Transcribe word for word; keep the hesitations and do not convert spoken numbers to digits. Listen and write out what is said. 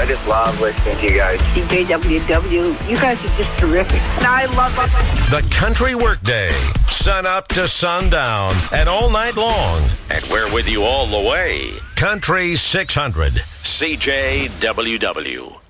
just love listening to you guys. C J W W, you guys are just terrific. And I love The Country Workday, sun up to sundown and all night long. And we're with you all the way. Country six hundred, C J W W.